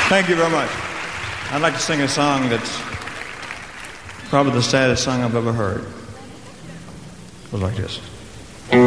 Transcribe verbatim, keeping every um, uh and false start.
Thank you very much. I'd like to sing a song that's probably the saddest song I've ever heard. It was like this.